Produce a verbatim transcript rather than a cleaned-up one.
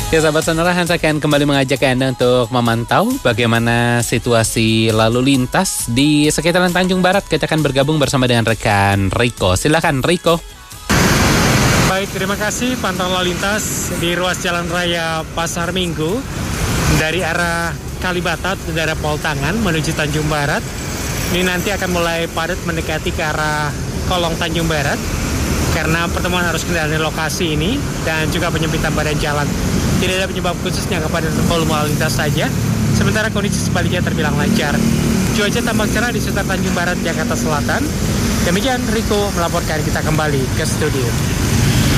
Ya sahabat Sonora, Hans akan kembali mengajak Anda untuk memantau bagaimana situasi lalu lintas di sekitaran Tanjung Barat. Kita akan bergabung bersama dengan rekan Riko. Silakan Riko. Baik, terima kasih. Pantauan lalu lintas di ruas Jalan Raya Pasar Minggu dari arah Kalibata, daerah Poltangan menuju Tanjung Barat. Ini nanti akan mulai padat mendekati ke arah Kolong Tanjung Barat karena pertemuan arus kendaraan di lokasi ini dan juga penyempitan badan jalan. Tidak ada penyebab khususnya kepadatan volume lalu lintas saja. Sementara kondisi sebaliknya terbilang lancar. Cuaca tampak cerah di sekitar Tanjung Barat, Jakarta Selatan. Demikian Riko melaporkan, kita kembali ke studio.